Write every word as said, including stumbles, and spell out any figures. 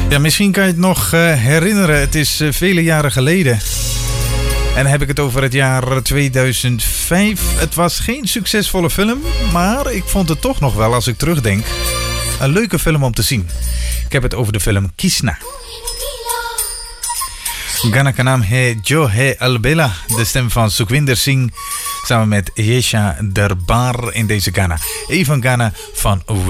Ja, misschien kan je het nog uh, herinneren. Het is uh, vele jaren geleden. En dan heb ik het over het jaar tweeduizend vijf. Het was geen succesvolle film, maar ik vond het toch nog wel, als ik terugdenk, een leuke film om te zien. Ik heb het over de film Kisna. Gana ka naam hai Jo Hai Albela. De stem van Sukhwinder Singh samen met Yesha Darbar in deze Ghana. Even Ghana van